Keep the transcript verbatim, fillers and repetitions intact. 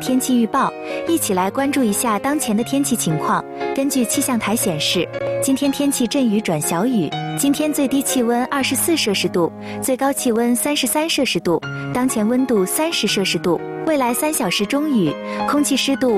天气预报，一起来关注一下当前的天气情况。根据气象台显示，今天天气阵雨转小雨，今天最低气温二十四摄氏度，最高气温三十三摄氏度，当前温度三十摄氏度，未来三小时中雨，空气湿度